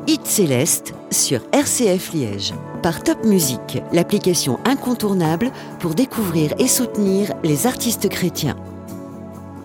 Hit Céleste sur RCF Liège. Par Top Music, l'application incontournable pour découvrir et soutenir les artistes chrétiens.